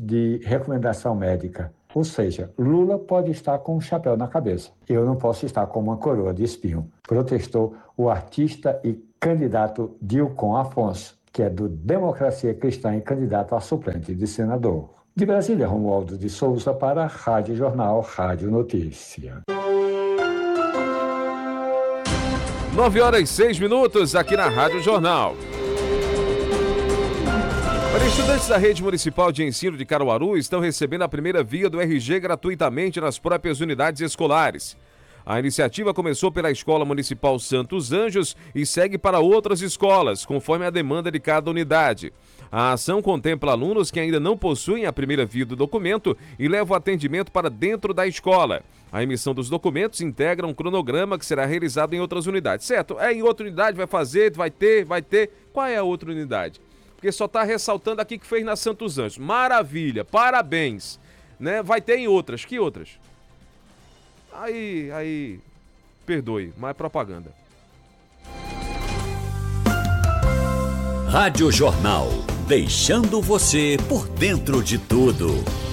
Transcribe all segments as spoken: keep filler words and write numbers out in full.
de recomendação médica. Ou seja, Lula pode estar com um chapéu na cabeça. Eu não posso estar com uma coroa de espinho, protestou o artista e candidato Dilcon Afonso, que é do Democracia Cristã e candidato a suplente de senador. De Brasília, Romualdo de Souza para a Rádio Jornal, Rádio Notícia. nove horas e seis minutos aqui na Rádio Jornal. Para estudantes da Rede Municipal de Ensino de Caruaru, estão recebendo a primeira via do R G gratuitamente nas próprias unidades escolares. A iniciativa começou pela Escola Municipal Santos Anjos e segue para outras escolas, conforme a demanda de cada unidade. A ação contempla alunos que ainda não possuem a primeira via do documento e leva o atendimento para dentro da escola. A emissão dos documentos integra um cronograma que será realizado em outras unidades. Certo, é em outra unidade, vai fazer, vai ter, vai ter. Qual é a outra unidade? Porque só está ressaltando aqui que fez na Santos Anjos. Maravilha, parabéns. Né? Vai ter em outras. Que outras? Aí, aí, perdoe, mas é propaganda. Rádio Jornal, deixando você por dentro de tudo.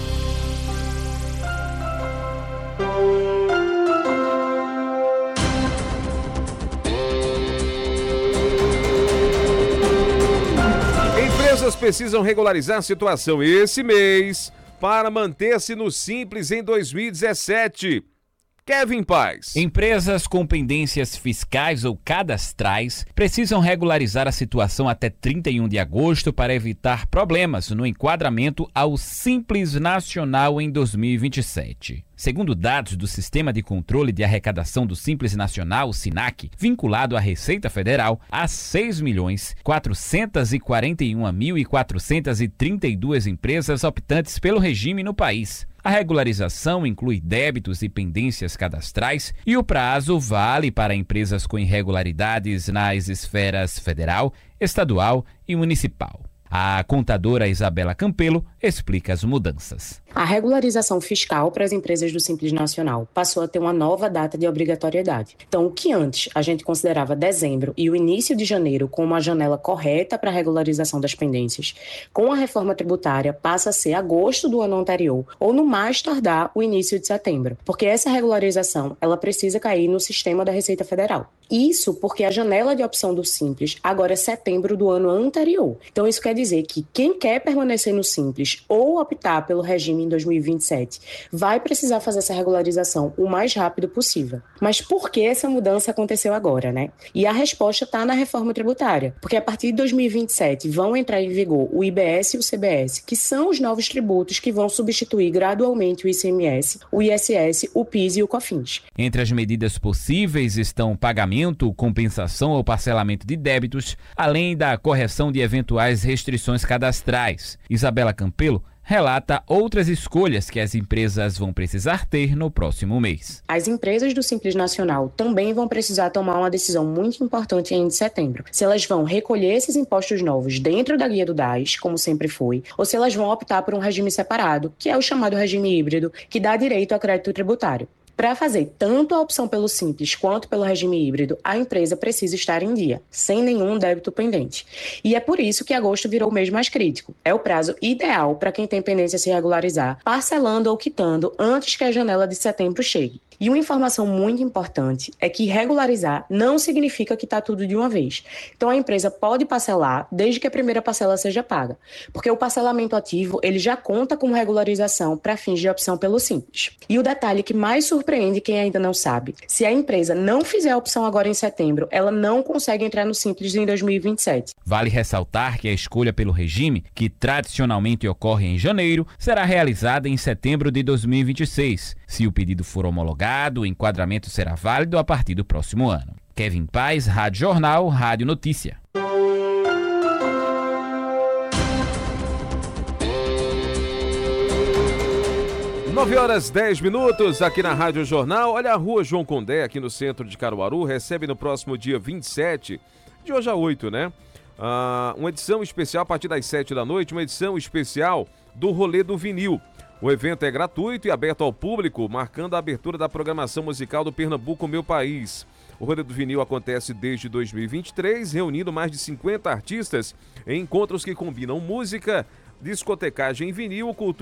Empresas precisam regularizar a situação esse mês para manter-se no Simples em dois mil e dezessete. Kevin Paz. Empresas com pendências fiscais ou cadastrais precisam regularizar a situação até trinta e um de agosto para evitar problemas no enquadramento ao Simples Nacional em dois mil e vinte e sete. Segundo dados do Sistema de Controle de Arrecadação do Simples Nacional, o SINAC, vinculado à Receita Federal, há seis milhões quatrocentos e quarenta e um mil quatrocentos e trinta e duas empresas optantes pelo regime no país. A regularização inclui débitos e pendências cadastrais e o prazo vale para empresas com irregularidades nas esferas federal, estadual e municipal. A contadora Isabela Campelo explica as mudanças. A regularização fiscal para as empresas do Simples Nacional passou a ter uma nova data de obrigatoriedade. Então, o que antes a gente considerava dezembro e o início de janeiro como a janela correta para a regularização das pendências, com a reforma tributária passa a ser agosto do ano anterior ou, no mais tardar, o início de setembro, porque essa regularização ela precisa cair no sistema da Receita Federal. Isso porque a janela de opção do Simples agora é setembro do ano anterior. Então, isso quer dizer que quem quer permanecer no Simples ou optar pelo regime em dois mil e vinte e sete vai precisar fazer essa regularização o mais rápido possível. Mas por que essa mudança aconteceu agora, né? E a resposta está na reforma tributária, porque a partir de dois mil e vinte e sete vão entrar em vigor o I B S e o C B S, que são os novos tributos que vão substituir gradualmente o I C M S, o I S S, o PIS e o COFINS. Entre as medidas possíveis estão pagamento, compensação ou parcelamento de débitos, além da correção de eventuais restrições cadastrais. Isabela Campelo relata outras escolhas que as empresas vão precisar ter no próximo mês. As empresas do Simples Nacional também vão precisar tomar uma decisão muito importante em setembro. Se elas vão recolher esses impostos novos dentro da guia do D A S, como sempre foi, ou se elas vão optar por um regime separado, que é o chamado regime híbrido, que dá direito a crédito tributário. Para fazer tanto a opção pelo Simples quanto pelo regime híbrido, a empresa precisa estar em dia, sem nenhum débito pendente. E é por isso que agosto virou o mês mais crítico. É o prazo ideal para quem tem pendência se regularizar, parcelando ou quitando antes que a janela de setembro chegue. E uma informação muito importante é que regularizar não significa quitar tudo de uma vez. Então a empresa pode parcelar desde que a primeira parcela seja paga, porque o parcelamento ativo ele já conta como regularização para fins de opção pelo Simples. E o detalhe que mais surpreende quem ainda não sabe, se a empresa não fizer a opção agora em setembro, ela não consegue entrar no Simples em dois mil e vinte e sete. Vale ressaltar que a escolha pelo regime, que tradicionalmente ocorre em janeiro, será realizada em setembro de dois mil e vinte e seis. Se o pedido for homologado, o enquadramento será válido a partir do próximo ano. Kevin Paz, Rádio Jornal, Rádio Notícia. nove horas e dez minutos aqui na Rádio Jornal. Olha, a Rua João Condé, aqui no centro de Caruaru, recebe no próximo dia vinte e sete, de hoje a oito, né? Ah, uma edição especial a partir das sete da noite, uma edição especial do Rolê do Vinil. O evento é gratuito e aberto ao público, marcando a abertura da programação musical do Pernambuco, Meu País. O Rolê do Vinil acontece desde dois mil e vinte e três, reunindo mais de cinquenta artistas em encontros que combinam música, discotecagem em vinil, cultura